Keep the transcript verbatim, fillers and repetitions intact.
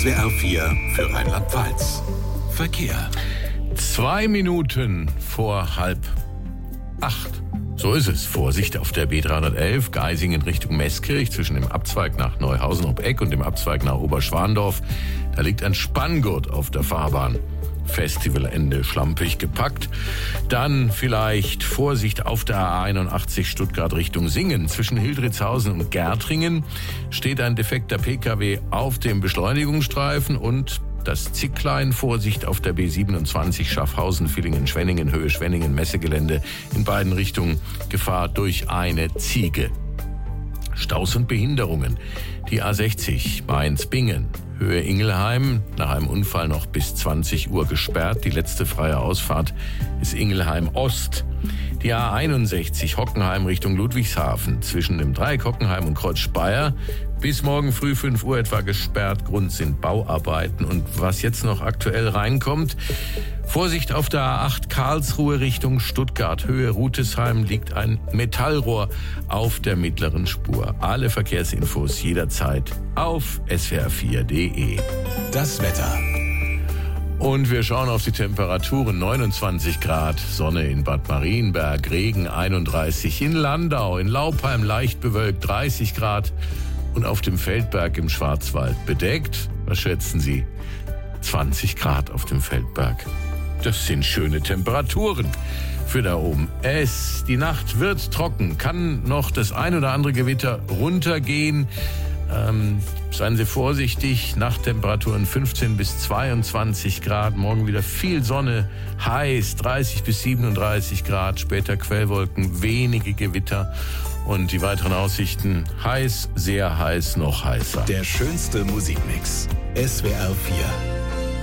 S W R vier für Rheinland-Pfalz. Verkehr. Zwei Minuten vor halb acht. So ist es. Vorsicht auf der B dreihundertelf, Geisingen Richtung Meßkirch, zwischen dem Abzweig nach Neuhausen ob Eck und dem Abzweig nach Oberschwandorf. Da liegt ein Spanngurt auf der Fahrbahn. Festivalende schlampig gepackt. Dann vielleicht Vorsicht auf der A einundachtzig Stuttgart Richtung Singen. Zwischen Hildritzhausen und Gärtringen steht ein defekter Pkw auf dem Beschleunigungsstreifen und das Zicklein. Vorsicht auf der B siebenundzwanzig Schaffhausen, Villingen, Schwenningen, Höhe Schwenningen, Messegelände. In beiden Richtungen Gefahr durch eine Ziege. Staus und Behinderungen. Die A sechzig Mainz-Bingen, Höhe Ingelheim, nach einem Unfall noch bis zwanzig Uhr gesperrt. Die letzte freie Ausfahrt ist Ingelheim Ost. Die A einundsechzig Hockenheim Richtung Ludwigshafen, zwischen dem Dreieck Hockenheim und Kreuz Speyer bis morgen früh fünf Uhr etwa gesperrt. Grund sind Bauarbeiten. Und was jetzt noch aktuell reinkommt: Vorsicht auf der A acht Karlsruhe Richtung Stuttgart, Höhe Rutesheim, liegt ein Metallrohr auf der mittleren Spur. Alle Verkehrsinfos jederzeit auf S W R vier punkt de. Das Wetter. Und wir schauen auf die Temperaturen. neunundzwanzig Grad, Sonne in Bad Marienberg, Regen einunddreißig, in Landau, in Laupheim leicht bewölkt dreißig Grad und auf dem Feldberg im Schwarzwald bedeckt. Was schätzen Sie? zwanzig Grad auf dem Feldberg. Das sind schöne Temperaturen für da oben. Es, die Nacht wird trocken, kann noch das ein oder andere Gewitter runtergehen. Ähm, seien Sie vorsichtig, Nachttemperaturen fünfzehn bis zweiundzwanzig Grad, morgen wieder viel Sonne, heiß, dreißig bis siebenunddreißig Grad, später Quellwolken, wenige Gewitter und die weiteren Aussichten: heiß, sehr heiß, noch heißer. Der schönste Musikmix. S W R vier.